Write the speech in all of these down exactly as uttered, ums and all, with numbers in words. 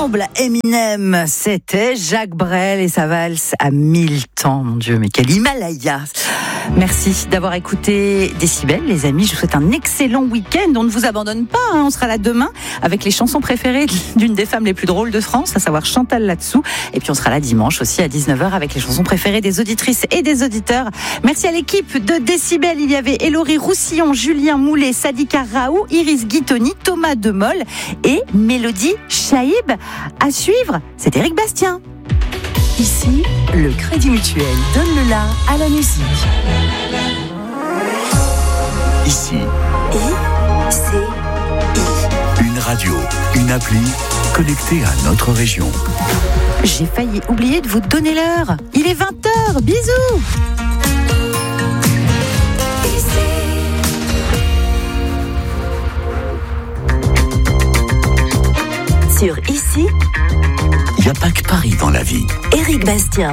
Trouble, Eminem, c'était Jacques Brel et sa valse à mille temps. Mon Dieu, mais quel Himalaya! Merci d'avoir écouté Décibel, les amis. Je vous souhaite un excellent week-end. On ne vous abandonne pas, hein. On sera là demain avec les chansons préférées d'une des femmes les plus drôles de France, à savoir Chantal Latsou. Et puis on sera là dimanche aussi à dix-neuf heures avec les chansons préférées des auditrices et des auditeurs. Merci à l'équipe de Décibel. Il y avait Hélorie Roussillon, Julien Moulet, Sadika Raoult, Iris Guitoni, Thomas Demol et Mélodie Chaïb. À suivre, c'est Éric Bastien. Ici, le Crédit Mutuel donne le la à la musique. Ici, I, C, I. une radio, une appli connectée à notre région. J'ai failli oublier de vous donner l'heure. Il est vingt heures. Bisous. Sur Ici, Il n'y a pas que Paris dans la vie. Éric Bastien.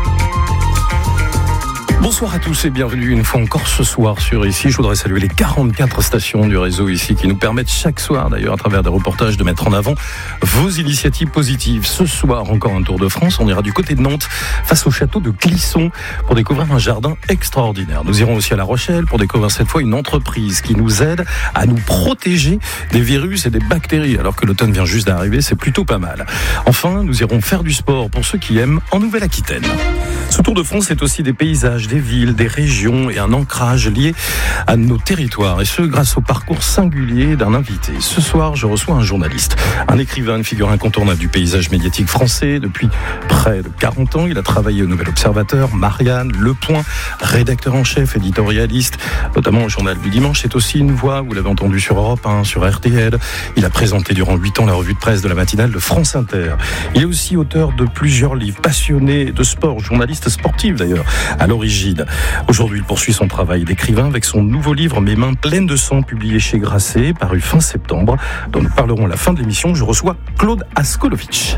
Bonsoir à tous et bienvenue une fois encore ce soir sur Ici. Je voudrais saluer les quarante-quatre stations du réseau Ici qui nous permettent chaque soir d'ailleurs à travers des reportages de mettre en avant vos initiatives positives. Ce soir encore un tour de France, on ira du côté de Nantes face au château de Clisson pour découvrir un jardin extraordinaire. Nous irons aussi à La Rochelle pour découvrir cette fois une entreprise qui nous aide à nous protéger des virus et des bactéries. Alors que l'automne vient juste d'arriver, c'est plutôt pas mal. Enfin, nous irons faire du sport pour ceux qui aiment en Nouvelle-Aquitaine. Ce tour de France, c'est aussi des paysages, des villes, des régions et un ancrage lié à nos territoires. Et ce, grâce au parcours singulier d'un invité. Ce soir, je reçois un journaliste, un écrivain, une figure incontournable du paysage médiatique français. Depuis près de quarante ans, il a travaillé au Nouvel Observateur, Marianne, Le Point, rédacteur en chef, éditorialiste, notamment au Journal du Dimanche. C'est aussi une voix, vous l'avez entendu sur Europe un, sur R T L. Il a présenté durant huit ans la revue de presse de la matinale de France Inter. Il est aussi auteur de plusieurs livres, passionné de sport, journaliste sportif d'ailleurs, à l'origine. Aujourd'hui, il poursuit son travail d'écrivain avec son nouveau livre Mes mains pleines de sang, publié chez Grasset, paru fin septembre, dont nous parlerons à la fin de l'émission. Je reçois Claude Askolovitch.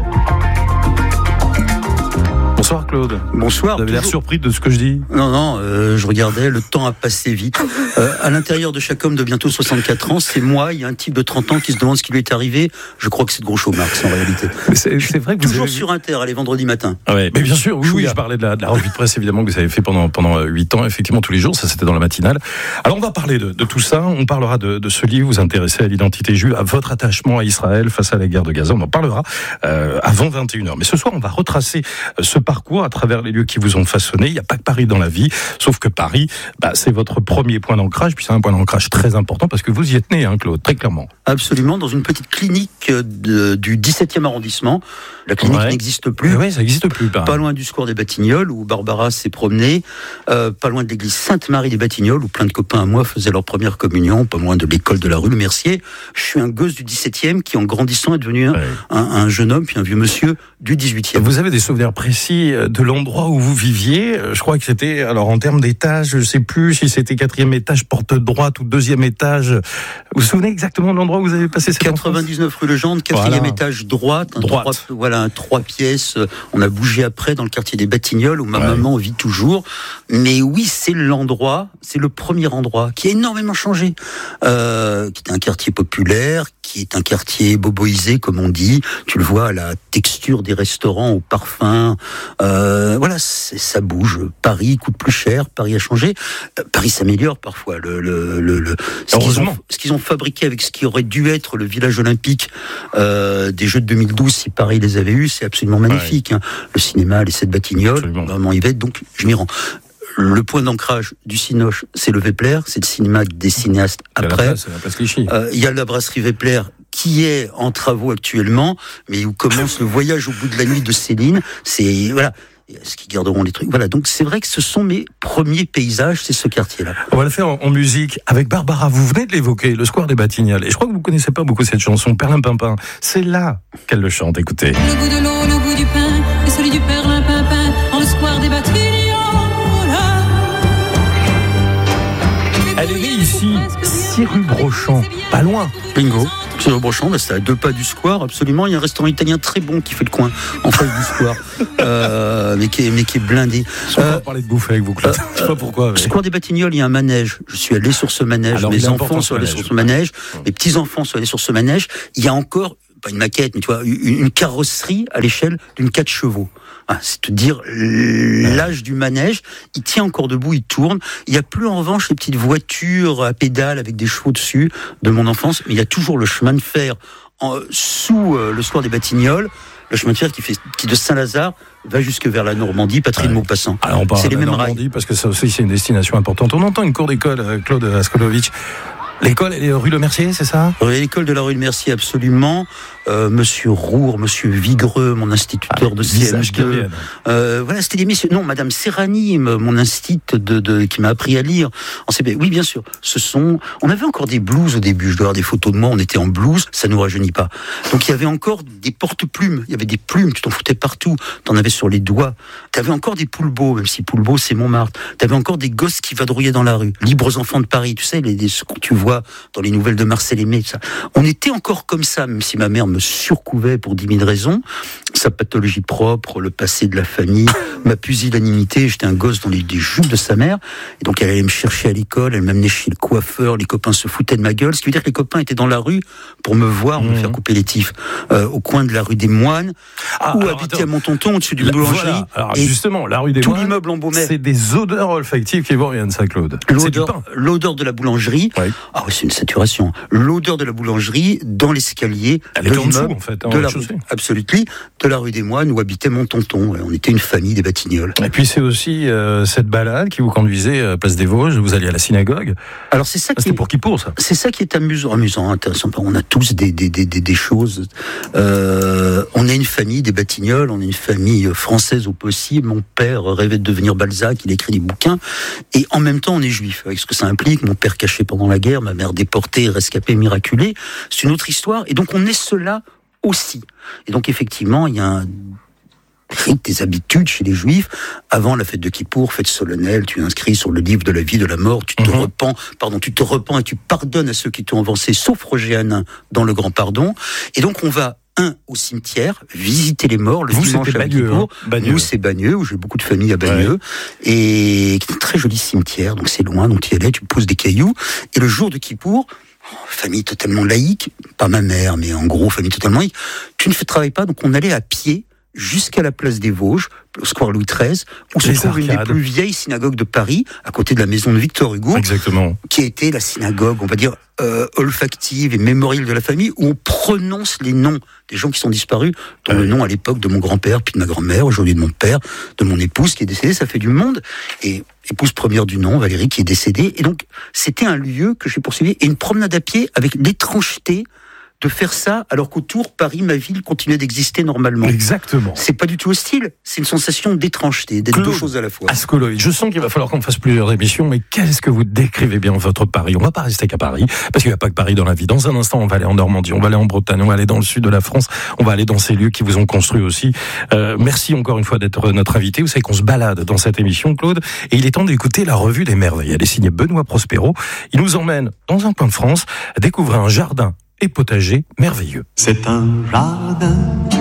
Bonsoir Claude. Bonsoir. Vous avez l'air surpris de ce que je dis ? Non, non, euh, je regardais, le temps a passé vite. Euh, à l'intérieur de chaque homme de bientôt soixante-quatre ans, c'est moi, il y a un type de trente ans qui se demande ce qui lui est arrivé. Je crois que c'est de Groucho Marx en réalité. C'est, c'est vrai que vous Toujours avez... sur Inter, allez, vendredi matin. Ah ouais, mais bien sûr, oui, oui, Chouïa. je parlais de la, de la revue de presse évidemment que vous avez fait pendant pendant huit ans, effectivement tous les jours, ça c'était dans la matinale. Alors on va parler de, de tout ça, on parlera de, de ce livre, vous intéressez à l'identité juive, à votre attachement à Israël face à la guerre de Gaza, on en parlera euh, avant vingt et une heures. Mais ce soir, on va retracer ce parcours à travers les lieux qui vous ont façonné. Il n'y a pas que Paris dans la vie, sauf que Paris, bah, c'est votre premier point d'ancrage, puis c'est un point d'ancrage très important parce que vous y êtes né, hein, Claude, très clairement. Absolument, dans une petite clinique de, du dix-septième arrondissement. La clinique Ouais. n'existe plus. Oui, ça n'existe plus. Pareil. Pas loin du square des Batignolles, où Barbara s'est promenée. Euh, pas loin de l'église Sainte-Marie des Batignolles, où plein de copains à moi faisaient leur première communion. Pas loin de l'école de la rue Le Mercier. Je suis un gosse du dix-septième qui, en grandissant, est devenu un, Ouais. un, un jeune homme, puis un vieux monsieur du dix-huitième. Vous avez des souvenirs précis de l'endroit où vous viviez ? Je crois que c'était, alors en termes d'étage, je ne sais plus si c'était quatrième étage, porte droite ou deuxième étage. Vous vous souvenez exactement de l'endroit où vous avez passé cette enfance ? quatre-vingt-dix-neuf rue Legendre, quatrième Voilà. étage droite, un Droite. Trois, voilà, un trois pièces. On a bougé après dans le quartier des Batignolles où ma Ouais. maman vit toujours. Mais oui, c'est l'endroit, c'est le premier endroit qui a énormément changé, euh, qui est un quartier populaire, qui est un quartier boboisé comme on dit. Tu le vois à la texture des restaurants, au parfum. Euh, voilà, c'est, ça bouge. Paris coûte plus cher, Paris a changé. Euh, Paris s'améliore parfois. Le, le, le, le, ce qu'ils Heureusement. ont, ce qu'ils ont fabriqué avec ce qui aurait dû être le village olympique euh, des Jeux de deux mille douze, si Paris les avait eus, c'est absolument magnifique. Ouais. Hein. Le cinéma, les sept Batignolles, Absolument. vraiment Yvette, donc je m'y rends. Le point d'ancrage du Cinoche, c'est le Vepler, c'est le cinéma des cinéastes après. C'est la place Clichy. Euh, il y a la brasserie Vepler qui est en travaux actuellement, mais où commence le voyage au bout de la nuit de Céline. C'est voilà. Est-ce qu'ils garderont les trucs ? Voilà, donc c'est vrai que ce sont mes premiers paysages, c'est ce quartier-là. On va le faire en, en musique avec Barbara. Vous venez de l'évoquer, le square des Batignolles. Et je crois que vous connaissez pas beaucoup cette chanson, Perlimpinpin. C'est là qu'elle le chante, écoutez. Le goût de l'eau, le goût du pain, et celui du perlimpinpin, dans le square des Batignolles. Elle est née ici, six rue Brochant, pas loin. Bingo. Sur le Brochant, bah, c'est à deux pas du square, absolument. Il y a un restaurant italien très bon qui fait le coin, en face du square, euh, mais, qui est, mais qui est blindé. Je ne Euh, pas parler de bouffer avec vous, Claude. euh, Je sais pas pourquoi. Au Mais... square des Batignolles, il y a un manège. Je suis allé sur ce manège. Alors, Mes il est important, enfants ce sont allés manège. sur ce manège. Mes petits-enfants sont allés sur ce manège. Il y a encore pas une maquette, mais tu vois, une, une carrosserie à l'échelle d'une quatre chevaux. Ah, c'est te dire l'âge du manège. Il tient encore debout, il tourne. Il n'y a plus en revanche les petites voitures à pédales avec des chevaux dessus de mon enfance, mais il y a toujours le chemin de fer en, sous euh, le square des Batignolles. Le chemin de fer qui fait qui de Saint-Lazare va jusque vers la Normandie, Patrick ouais. Maupassant. Alors on parle c'est de les la mêmes Normandie rails. parce que ça aussi c'est une destination importante. On entend une cour d'école, Claude Askolovitch. L'école, elle est rue Le Mercier, c'est ça ? Oui, l'école de la rue Le Mercier, absolument. Euh, Monsieur Roure, Monsieur Vigreux, mon instituteur ah, de C M deux. Euh, voilà, c'était des messieurs. Non, Madame Serrani, mon instit de, de, qui m'a appris à lire en C P. Oui, bien sûr. Ce sont. On avait encore des blouses au début. Je dois avoir des photos de moi. On était en blouse. Ça nous rajeunit pas. Donc il y avait encore des porte-plumes. Il y avait des plumes. Tu t'en foutais partout. T'en avais sur les doigts. T'avais encore des Poulbeaux, même si Poulbeau c'est Montmartre. T'avais encore des gosses qui vadrouillaient dans la rue. Libres enfants de Paris. Tu sais, les, les ce que tu vois dans les nouvelles de Marcel Aimé, ça. On était encore comme ça, même si ma mère me surcouvait pour dix mille raisons. Sa pathologie propre, le passé de la famille, ma pusillanimité. J'étais un gosse dans les, les jupes de sa mère. Et donc, elle allait me chercher à l'école, elle m'amenait chez le coiffeur, les copains se foutaient de ma gueule. Ce qui veut dire que les copains étaient dans la rue pour me voir, mmh. me faire couper les tifs. Euh, au coin de la rue des Moines, ah, où habitait mon tonton, au-dessus d'une boulangerie. Voilà. Alors, et justement, la rue des tout Moines, l'immeuble embaumaient. C'est des odeurs olfactives qui vont rien de ça, Claude. L'odeur, l'odeur de la boulangerie. Oui. Ah oui, c'est une saturation. L'odeur de la boulangerie dans l'escalier Elle de est en dessous, l'immeuble en fait, de la rue, absolument, de la rue des Moines où habitait mon tonton. On était une famille des Batignolles. Et puis c'est aussi euh, cette balade qui vous conduisait à Place des Vosges. Vous alliez à la synagogue. Alors c'est ça. Ah, qui c'était est, pour qui pour ça. C'est ça qui est amusant, amusant, intéressant. On a tous des des des des, des choses. Euh, on est une famille des Batignolles. On est une famille française au possible. Mon père rêvait de devenir Balzac. Il écrit des bouquins. Et en même temps, on est juif. Avec ce que ça implique. Mon père caché pendant la guerre, ma mère déportée, rescapée, miraculée. C'est une autre histoire. Et donc on est cela aussi. Et donc effectivement, il y a un des habitudes chez les Juifs. Avant la fête de Kippour, fête solennelle, tu inscris sur le livre de la vie, de la mort, tu te mmh. repens, pardon, tu te repens et tu pardonnes à ceux qui t'ont avancé, sauf Roger Hanin dans le grand pardon. Et donc on va un au cimetière, visiter les morts le Vous, dimanche à Kippour. Hein, Nous c'est Bagneux, où j'ai beaucoup de familles à Bagneux, ouais. Et c'est un très joli cimetière, donc c'est loin, donc tu y allais, tu poses des cailloux. Et le jour de Kippour, famille totalement laïque, pas ma mère, mais en gros famille totalement laïque, tu ne travailles pas, donc on allait à pied jusqu'à la place des Vosges, au square Louis treize, où se trouve une des plus vieilles synagogues de Paris, à côté de la maison de Victor Hugo. Exactement. Qui a été la synagogue, on va dire, euh, olfactive et mémorielle de la famille, où on prononce les noms des gens qui sont disparus, dont euh. le nom à l'époque de mon grand-père, puis de ma grand-mère, aujourd'hui de mon père, de mon épouse qui est décédée, ça fait du monde. Et épouse première du nom, Valérie, qui est décédée. Et donc, c'était un lieu que j'ai poursuivi, et une promenade à pied avec l'étrangeté de faire ça, alors qu'autour, Paris, ma ville, continuait d'exister normalement. Exactement. C'est pas du tout hostile, c'est une sensation d'étrangeté, d'être Claude deux choses à la fois. Askolovitch, je sens qu'il va falloir qu'on fasse plusieurs émissions, mais qu'est-ce que vous décrivez bien votre Paris ? On va pas rester qu'à Paris, parce qu'il n'y a pas que Paris dans la vie. Dans un instant, on va aller en Normandie, on va aller en Bretagne, on va aller dans le sud de la France, on va aller dans ces lieux qui vous ont construit aussi. Euh, merci encore une fois d'être notre invité. Vous savez qu'on se balade dans cette émission, Claude, et il est temps d'écouter la revue des merveilles. Elle est signée Benoît Prospero. Il nous emmène dans un coin de France, découvrir un jardin et potager merveilleux. C'est un jardin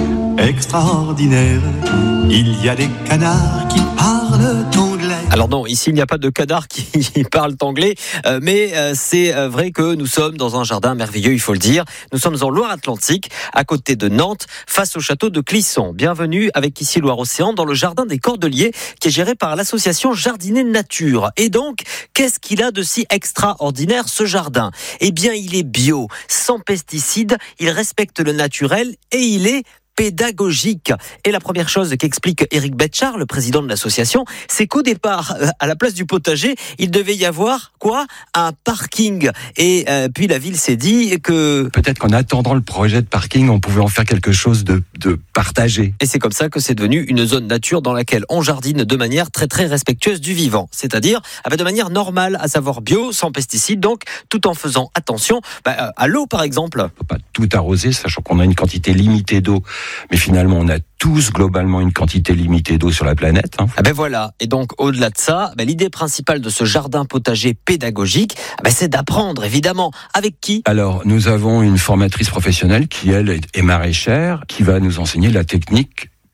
extraordinaire. Il y a des canards qui parlent anglais. Alors non, ici il n'y a pas de canards qui parlent anglais, euh, mais euh, c'est euh, vrai que nous sommes dans un jardin merveilleux, il faut le dire. Nous sommes en Loire-Atlantique, à côté de Nantes, face au château de Clisson. Bienvenue avec ici Loire-Océan dans le jardin des Cordeliers, qui est géré par l'association Jardiner Nature. Et donc, qu'est-ce qu'il a de si extraordinaire ce jardin ? Eh bien, il est bio, sans pesticides, il respecte le naturel et il est pédagogique. Et la première chose qu'explique Éric Betchard, le président de l'association, c'est qu'au départ, à la place du potager, il devait y avoir quoi ? Un parking. Et euh, puis la ville s'est dit que... Peut-être qu'en attendant le projet de parking, on pouvait en faire quelque chose de, de partagé. Et c'est comme ça que c'est devenu une zone nature dans laquelle on jardine de manière très très respectueuse du vivant. C'est-à-dire avec de manière normale, à savoir bio, sans pesticides, donc tout en faisant attention bah, à l'eau par exemple. Il ne faut pas tout arroser, sachant qu'on a une quantité limitée d'eau. Mais finalement, on a tous globalement une quantité limitée d'eau sur la planète. Hein. Ah ben voilà. Et donc, au-delà de ça, ben l'idée principale de ce jardin potager pédagogique, ben c'est d'apprendre, évidemment. Avec qui ? Alors, nous avons une formatrice professionnelle qui, elle, est maraîchère, qui va nous enseigner la technique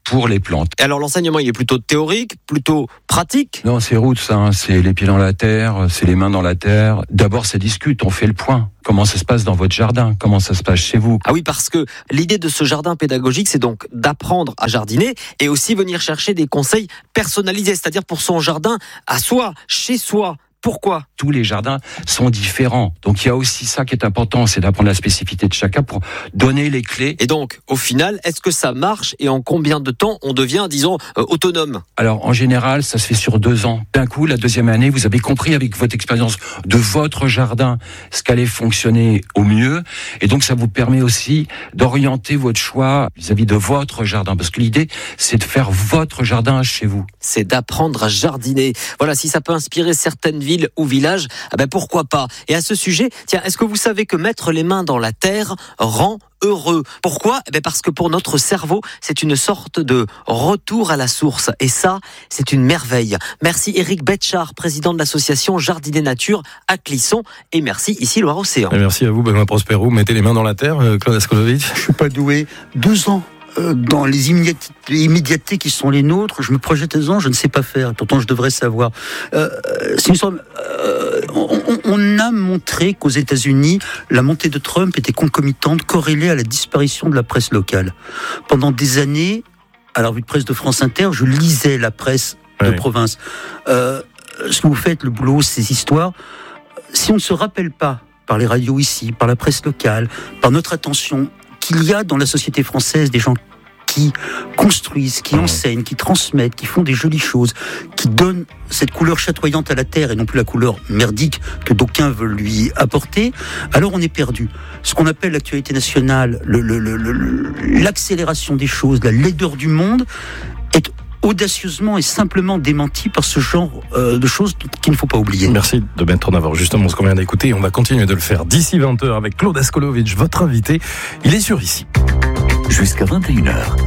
pour les plantes. Et alors l'enseignement, il est plutôt théorique, plutôt pratique? Non, c'est route, ça. Hein. C'est les pieds dans la terre, c'est les mains dans la terre. D'abord, ça discute, on fait le point. Comment ça se passe dans votre jardin? Comment ça se passe chez vous? Ah oui, parce que l'idée de ce jardin pédagogique, c'est donc d'apprendre à jardiner et aussi venir chercher des conseils personnalisés, c'est-à-dire pour son jardin à soi, chez soi. Pourquoi? Tous les jardins sont différents. Donc il y a aussi ça qui est important, c'est d'apprendre la spécificité de chacun pour donner les clés. Et donc, au final, est-ce que ça marche et en combien de temps on devient, disons, euh, autonome? Alors en général, ça se fait sur deux ans. D'un coup, la deuxième année, vous avez compris avec votre expérience de votre jardin ce qu'allait fonctionner au mieux. Et donc ça vous permet aussi d'orienter votre choix vis-à-vis de votre jardin. Parce que l'idée, c'est de faire votre jardin chez vous. C'est d'apprendre à jardiner. Voilà, si ça peut inspirer certaines villes ou villages, ah ben pourquoi pas. Et à ce sujet, tiens, est-ce que vous savez que mettre les mains dans la terre rend heureux? Pourquoi? Eh bien parce que pour notre cerveau, c'est une sorte de retour à la source. Et ça, c'est une merveille. Merci Éric Betchard, président de l'association Jardiner Nature à Clisson. Et merci ici Loire-Océan. Et merci à vous, Benoît Prospero. Mettez les mains dans la terre, Claude Askolovitch. Je suis pas doué. Deux ans. Dans les immédiatetés qui sont les nôtres, je me projette deux ans, je ne sais pas faire. Pourtant, je devrais savoir. Euh, c'est une sorte, euh, on, on a montré qu'aux États-Unis, la montée de Trump était concomitante, corrélée à la disparition de la presse locale. Pendant des années, à la revue de presse de France Inter, je lisais la presse de oui. province. Euh, ce que vous faites, le boulot, ces histoires, si on ne se rappelle pas, par les radios ici, par la presse locale, par notre attention, qu'il y a dans la société française des gens qui construisent, qui enseignent, qui transmettent, qui font des jolies choses, qui donnent cette couleur chatoyante à la terre et non plus la couleur merdique que d'aucuns veulent lui apporter, alors on est perdu. Ce qu'on appelle l'actualité nationale, le, le, le, le, l'accélération des choses, la laideur du monde, est audacieusement et simplement démenti par ce genre euh, de choses qu'il ne faut pas oublier. Merci de mettre en avant justement ce qu'on vient d'écouter. On va continuer de le faire d'ici vingt heures avec Claude Askolovitch, votre invité. Il est sur Ici. Jusqu'à vingt et une heures.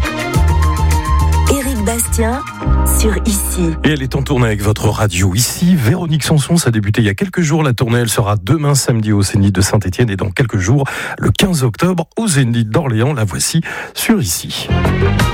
Éric Bastien sur Ici. Et elle est en tournée avec votre radio Ici. Véronique Sanson, ça a débuté il y a quelques jours. La tournée, elle sera demain samedi au Zénith de Saint-Étienne et dans quelques jours, le quinze octobre, au Zénith d'Orléans. La voici sur Ici.